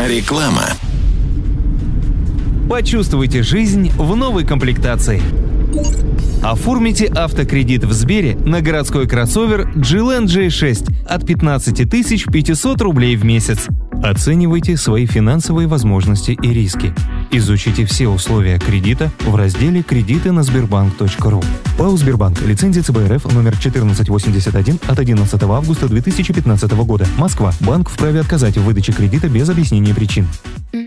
Реклама. Почувствуйте жизнь в новой комплектации. Оформите автокредит в Сбере на городской кроссовер GLAN J6 от 15 500 рублей в месяц. Оценивайте свои финансовые возможности и риски. Изучите все условия кредита в разделе «Кредиты на Sberbank.ru». ПАО «Сбербанк». Лицензия ЦБ РФ номер 1481 от 11 августа 2015 года. Москва. Банк вправе отказать в выдаче кредита без объяснения причин.